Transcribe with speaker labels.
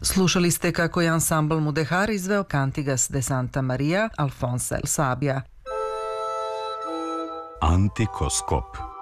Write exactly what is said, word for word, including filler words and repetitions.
Speaker 1: Slušali ste kako je ansambl Mudehar izveo Cantigas de Santa Maria Alfonsa Sabija.
Speaker 2: Antikoskop.